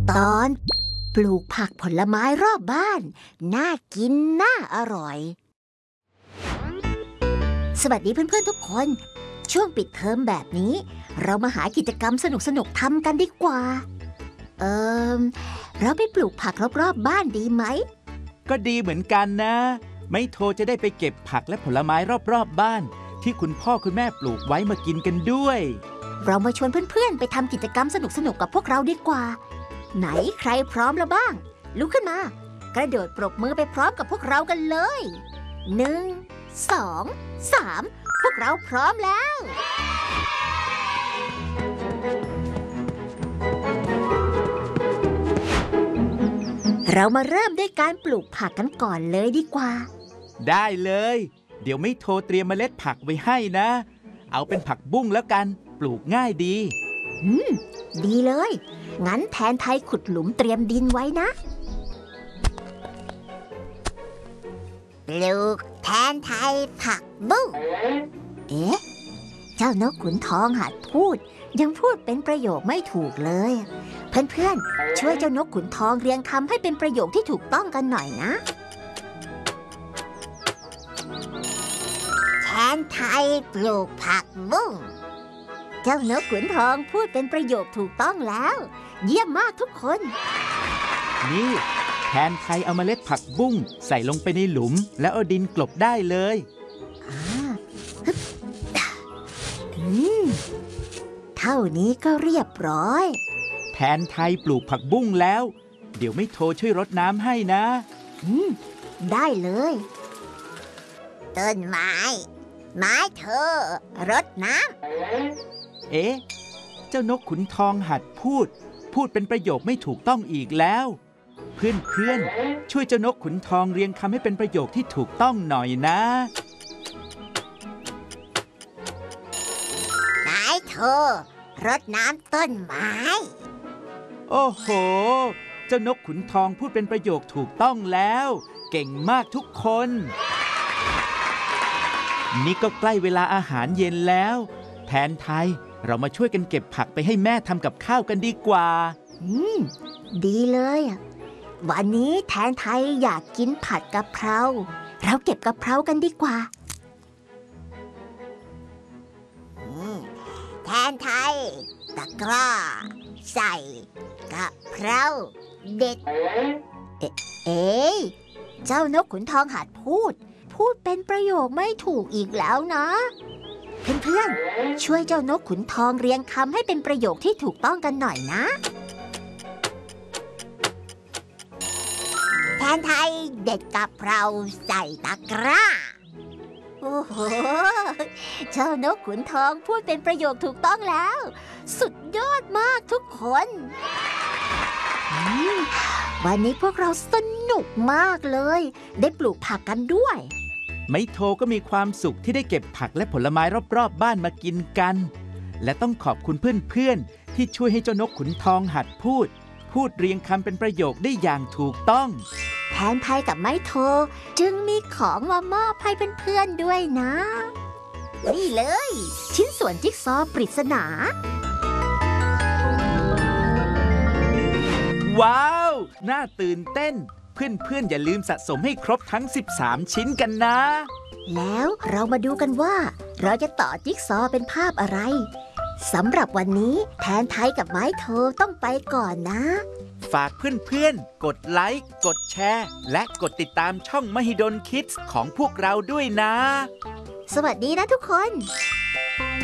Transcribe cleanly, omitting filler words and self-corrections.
ตอนปลูกผักผลไม้รอบบ้านน่ากินน่าอร่อยสวัสดีเพื่อนๆทุกคนช่วงปิดเทอมแบบนี้เรามาหากิจกรรมสนุกๆทำกันดีกว่าเราไปปลูกผักรอบๆบ้านดีไหมก็ดีเหมือนกันนะไม่โทรจะได้ไปเก็บผักและผลไม้รอบๆบ้านที่คุณพ่อคุณแม่ปลูกไว้มากินกันด้วยเรามาชวนเพื่อนๆไปทำกิจกรรมสนุกๆกับพวกเราดีกว่าไหนใครพร้อมแล้วบ้างลุกขึ้นมากระโดดปรบมือไปพร้อมกับพวกเรากันเลย1 2 3พวกเราพร้อมแล้วเรามาเริ่มด้วยการปลูกผักกันก่อนเลยดีกว่าได้เลยเดี๋ยวไม่โทรเตรียมเมล็ดผักไว้ให้นะเอาเป็นผักบุ้งแล้วกันปลูกง่ายดีดีเลยงั้นแทนไทยขุดหลุมเตรียมดินไว้นะปลูกแทนไทยผักบุ้งเจ้านกขุนทองหัดพูดยังพูดเป็นประโยคไม่ถูกเลยเพื่อนๆช่วยเจ้านกขุนทองเรียงคำให้เป็นประโยคที่ถูกต้องกันหน่อยนะแทนไทยปลูกผักบุ้งเจ้านกขุนทองพูดเป็นประโยคถูกต้องแล้วเยี่ยมมากทุกคนนี่แทนไทยเอาเมล็ดผักบุ้งใส่ลงไปในหลุมแล้วเอาดินกลบได้เลยเท่านี้ก็เรียบร้อยแทนไทยปลูกผักบุ้งแล้วเดี๋ยวไม่โทรช่วยรดน้ำให้นะได้เลยต้นไม้เธอรดน้ำเจ้านกขุนทองหัดพูดเป็นประโยคไม่ถูกต้องอีกแล้วเพื่อนช่วยเจ้านกขุนทองเรียงคำให้เป็นประโยคที่ถูกต้องหน่อยนะเธอรดน้ำต้นไม้โอ้โหเจ้านกขุนทองพูดเป็นประโยคถูกต้องแล้วเก่งมากทุกคนนี่ก็ใกล้เวลาอาหารเย็นแล้วแทนไทยเรามาช่วยกันเก็บผักไปให้แม่ทำกับข้าวกันดีกว่าดีเลยวันนี้แทนไทยอยากกินผัดกะเพราเราเก็บกะเพรากันดีกว่าแทนไทยตะกร้าใส่กะเพราเด็ดเจ้านกขุนทองหัดพูดเป็นประโยคไม่ถูกอีกแล้วนะเพื่อนๆช่วยเจ้านกขุนทองเรียงคำให้เป็นประโยคที่ถูกต้องกันหน่อยนะแทนไทยเด็ดกะเพราใส่ตะกร้าโอ้โหเจ้านกขุนทองพูดเป็นประโยคถูกต้องแล้วสุดยอดมากทุกคนวันนี้พวกเราสนุกมากเลยได้ปลูกผักกันด้วยไมโทก็มีความสุขที่ได้เก็บผักและผลไม้รอบๆบ้านมากินกันและต้องขอบคุณเพื่อนๆที่ช่วยให้เจ้านกขุนทองหัดพูดเรียงคำเป็นประโยคได้อย่างถูกต้องแทนไทยกับไมโทจึงมีของมามอบให้เพื่อนๆด้วยนะนี่เลยชิ้นส่วนจิ๊กซอว์ปริศนาว้าวน่าตื่นเต้นเพื่อนๆอย่าลืมสะสมให้ครบทั้ง13ชิ้นกันนะแล้วเรามาดูกันว่าเราจะต่อจิ๊กซอว์เป็นภาพอะไรสำหรับวันนี้แทนไทยกับไมโทต้องไปก่อนนะฝากเพื่อนๆกดไลค์กดแชร์และกดติดตามช่องมหิดลคิดส์ของพวกเราด้วยนะสวัสดีนะทุกคน